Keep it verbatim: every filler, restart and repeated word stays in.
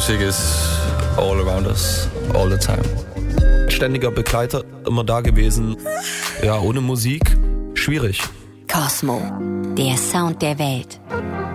Music is all around us, all the time. Ständiger Begleiter, immer da gewesen. Ja, ohne Musik, schwierig. Cosmo, der Sound der Welt.